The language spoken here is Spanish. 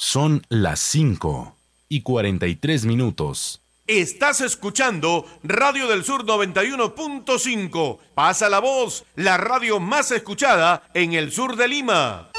Son las 5:43. Estás escuchando Radio del Sur 91.5. Pasa la voz, la radio más escuchada en el sur de Lima.